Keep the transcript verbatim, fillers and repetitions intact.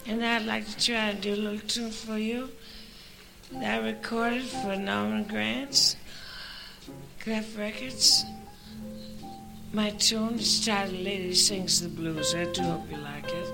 And I'd like to try to do a little tune for you that I recorded for Norman Granz, Clef Records. My tune is titled Lady Sings the Blues. I do hope you like it.